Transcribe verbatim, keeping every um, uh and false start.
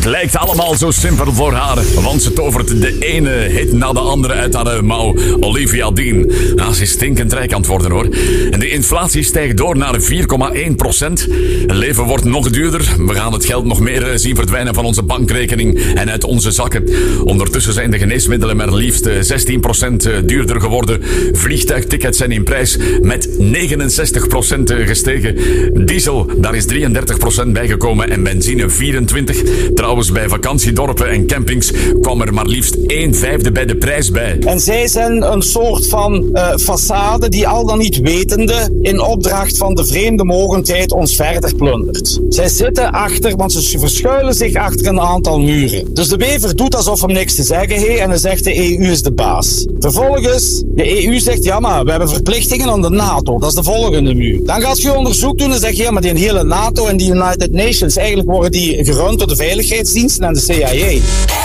Het lijkt allemaal zo simpel voor haar, want ze tovert de ene hit na de andere uit haar mouw. Olivia Dean. Nou, ze is stinkend rijk aan het worden, hoor. En de inflatie stijgt door naar vier komma één procent. Het leven wordt nog duurder. We gaan het geld nog meer zien verdwijnen van onze bankrekening en uit onze zakken. Ondertussen zijn de geneesmiddelen maar liefst zestien procent duurder geworden. Vliegtuigtickets zijn in prijs met negenenzestig procent gestegen. Diesel, daar is drieëndertig procent bijgekomen en benzine vierentwintig procent. Trouwens, bij vakantiedorpen en campings kwam er maar liefst een vijfde bij de prijs bij. En zij zijn een soort van uh, façade die al dan niet wetende in opdracht van de vreemde mogendheid ons verder plundert. Zij zitten achter, want ze verschuilen zich achter een aantal muren. Dus de bever doet alsof hem niks te zeggen heeft en dan zegt de E U is de baas. Vervolgens, de E U zegt ja, maar we hebben verplichtingen aan de NATO. Dat is de volgende muur. Dan gaat je onderzoek doen en zeg je ja, maar die hele NATO en die United Nations, eigenlijk worden die gerund door de veiligheidsdiensten en de C I A.